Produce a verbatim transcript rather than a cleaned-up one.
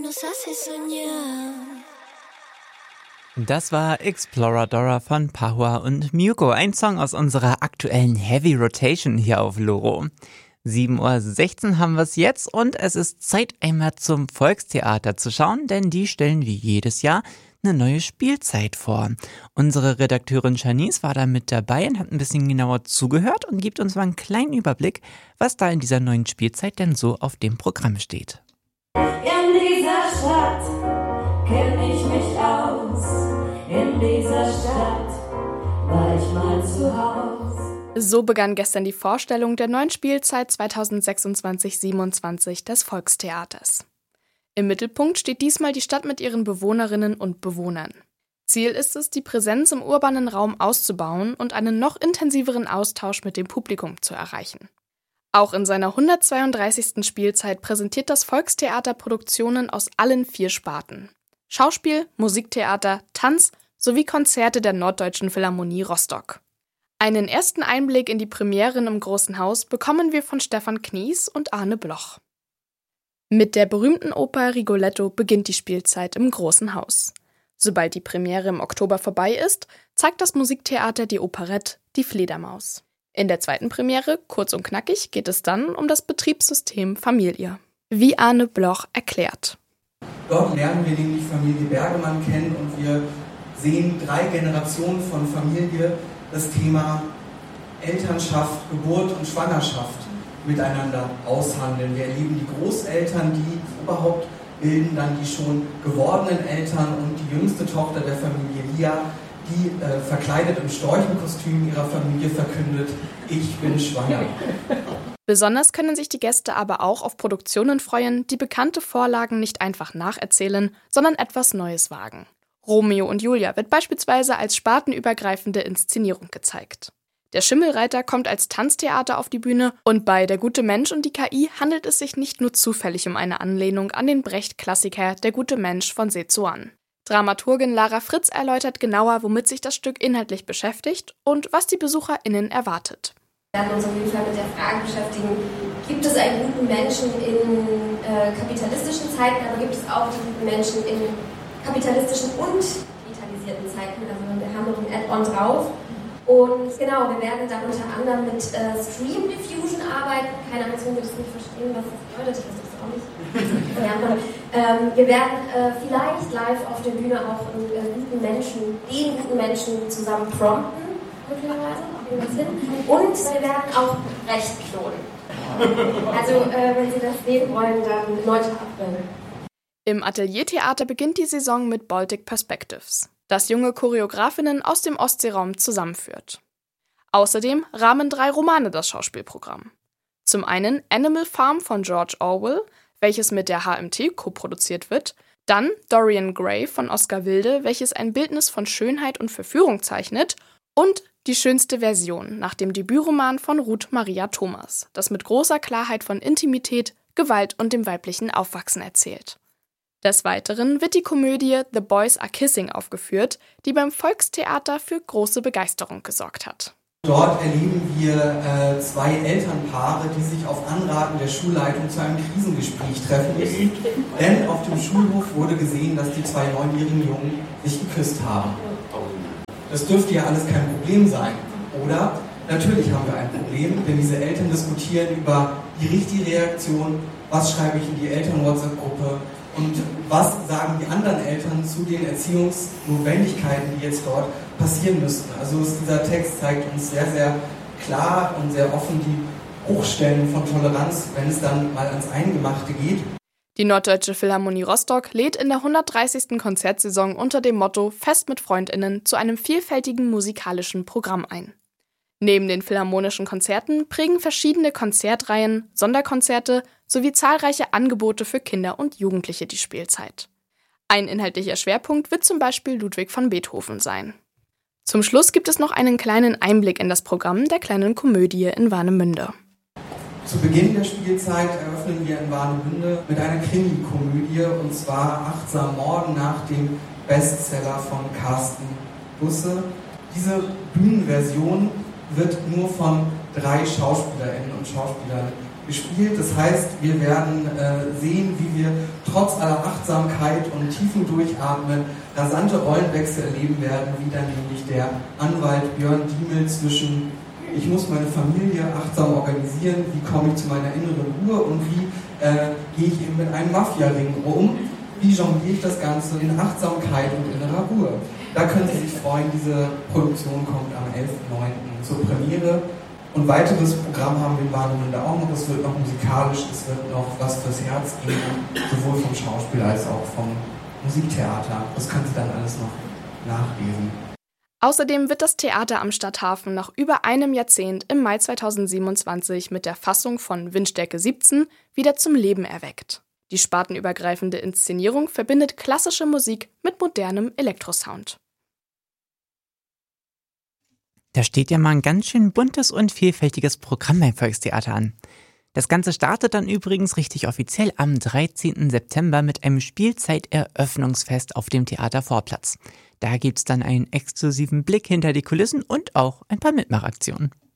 nos hace soñar. Das war Exploradora von Pahua und Myuko, ein Song aus unserer aktuellen Heavy Rotation hier auf Loro. sieben Uhr sechzehn haben wir es jetzt und es ist Zeit, einmal zum Volkstheater zu schauen, denn die stellen wie jedes Jahr eine neue Spielzeit vor. Unsere Redakteurin Janice war da mit dabei und hat ein bisschen genauer zugehört und gibt uns mal einen kleinen Überblick, was da in dieser neuen Spielzeit denn so auf dem Programm steht. In dieser Stadt kenn ich mich aus. In dieser Stadt war ich mal zu Haus. So begann gestern die Vorstellung der neuen Spielzeit zweitausendsechsundzwanzig siebenundzwanzig des Volkstheaters. Im Mittelpunkt steht diesmal die Stadt mit ihren Bewohnerinnen und Bewohnern. Ziel ist es, die Präsenz im urbanen Raum auszubauen und einen noch intensiveren Austausch mit dem Publikum zu erreichen. Auch in seiner hundertzweiunddreißigsten Spielzeit präsentiert das Volkstheater Produktionen aus allen vier Sparten: Schauspiel, Musiktheater, Tanz sowie Konzerte der Norddeutschen Philharmonie Rostock. Einen ersten Einblick in die Premieren im Großen Haus bekommen wir von Stefan Knies und Arne Bloch. Mit der berühmten Oper Rigoletto beginnt die Spielzeit im Großen Haus. Sobald die Premiere im Oktober vorbei ist, zeigt das Musiktheater die Operette Die Fledermaus. In der zweiten Premiere, kurz und knackig, geht es dann um das Betriebssystem Familie. Wie Arne Bloch erklärt. Dort lernen wir nämlich Familie Bergemann kennen und wir sehen drei Generationen von Familie das Thema Elternschaft, Geburt und Schwangerschaft miteinander aushandeln. Wir erleben die Großeltern, die überhaupt bilden, dann die schon gewordenen Eltern und die jüngste Tochter der Familie Lia, die äh, verkleidet im Storchenkostüm ihrer Familie verkündet, ich bin schwanger. Besonders können sich die Gäste aber auch auf Produktionen freuen, die bekannte Vorlagen nicht einfach nacherzählen, sondern etwas Neues wagen. Romeo und Julia wird beispielsweise als spartenübergreifende Inszenierung gezeigt. Der Schimmelreiter kommt als Tanztheater auf die Bühne und bei Der gute Mensch und die K I handelt es sich nicht nur zufällig um eine Anlehnung an den Brecht-Klassiker Der gute Mensch von Sezuan. Dramaturgin Lara Fritz erläutert genauer, womit sich das Stück inhaltlich beschäftigt und was die BesucherInnen erwartet. Wir werden uns auf jeden Fall mit der Frage beschäftigen, gibt es einen guten Menschen in äh, kapitalistischen Zeiten, aber gibt es auch die guten Menschen in kapitalistischen und digitalisierten Zeiten? Also wir haben noch ein Add-on drauf. Und genau, wir werden dann unter anderem mit äh, Stream Diffusion arbeiten. Keine Ahnung, wir das nicht verstehen, was das bedeutet. Ich weiß das auch nicht. ähm, wir werden äh, vielleicht live auf der Bühne auch einen äh, guten Menschen, den guten Menschen zusammen prompten, möglicherweise. Und wir werden auch Brecht klonen. Also, äh, wenn Sie das sehen wollen, dann neunten April. Im Ateliertheater beginnt die Saison mit Baltic Perspectives, das junge Choreografinnen aus dem Ostseeraum zusammenführt. Außerdem rahmen drei Romane das Schauspielprogramm. Zum einen Animal Farm von George Orwell, welches mit der H M T koproduziert wird, dann Dorian Gray von Oskar Wilde, welches ein Bildnis von Schönheit und Verführung zeichnet, und Die schönste Version nach dem Debütroman von Ruth Maria Thomas, das mit großer Klarheit von Intimität, Gewalt und dem weiblichen Aufwachsen erzählt. Des Weiteren wird die Komödie The Boys Are Kissing aufgeführt, die beim Volkstheater für große Begeisterung gesorgt hat. Dort erleben wir äh, zwei Elternpaare, die sich auf Anraten der Schulleitung zu einem Krisengespräch treffen müssen. Denn auf dem Schulhof wurde gesehen, dass die zwei neunjährigen Jungen sich geküsst haben. Das dürfte ja alles kein Problem sein, oder? Natürlich haben wir ein Problem, denn diese Eltern diskutieren über die richtige Reaktion, was schreibe ich in die Eltern-WhatsApp-Gruppe und was sagen die anderen Eltern zu den Erziehungsnotwendigkeiten, die jetzt dort passieren müssten. Also dieser Text zeigt uns sehr, sehr klar und sehr offen die Hochstellen von Toleranz, wenn es dann mal ans Eingemachte geht. Die Norddeutsche Philharmonie Rostock lädt in der hundertdreißigsten Konzertsaison unter dem Motto Fest mit FreundInnen zu einem vielfältigen musikalischen Programm ein. Neben den philharmonischen Konzerten prägen verschiedene Konzertreihen, Sonderkonzerte sowie zahlreiche Angebote für Kinder und Jugendliche die Spielzeit. Ein inhaltlicher Schwerpunkt wird zum Beispiel Ludwig van Beethoven sein. Zum Schluss gibt es noch einen kleinen Einblick in das Programm der kleinen Komödie in Warnemünde. Zu Beginn der Spielzeit eröffnen wir in Warnemünde mit einer Krimi-Komödie, und zwar Achtsam Morden nach dem Bestseller von Carsten Busse. Diese Bühnenversion wird nur von drei SchauspielerInnen und Schauspielern gespielt. Das heißt, wir werden äh, sehen, wie wir trotz aller Achtsamkeit und tiefen Durchatmen rasante Rollenwechsel erleben werden, wie dann nämlich der Anwalt Björn Diemel zwischen ich muss meine Familie achtsam organisieren, wie komme ich zu meiner inneren Ruhe und wie äh, gehe ich eben mit einem Mafia-Ring um, wie jongliere ich das Ganze in Achtsamkeit und innerer Ruhe. Da können Sie sich freuen, diese Produktion kommt am elften neunten zur Premiere. Und weiteres Programm haben wir in Warnemünde auch noch. Es wird noch musikalisch, es wird noch was fürs Herz geben, sowohl vom Schauspiel als auch vom Musiktheater. Das können Sie dann alles noch nachlesen. Außerdem wird das Theater am Stadthafen nach über einem Jahrzehnt im Mai zweitausendsiebenundzwanzig mit der Fassung von Windstärke siebzehn wieder zum Leben erweckt. Die spartenübergreifende Inszenierung verbindet klassische Musik mit modernem Elektrosound. Da steht ja mal ein ganz schön buntes und vielfältiges Programm beim Volkstheater an. Das Ganze startet dann übrigens richtig offiziell am dreizehnten September mit einem Spielzeiteröffnungsfest auf dem Theatervorplatz. Da gibt's dann einen exklusiven Blick hinter die Kulissen und auch ein paar Mitmachaktionen.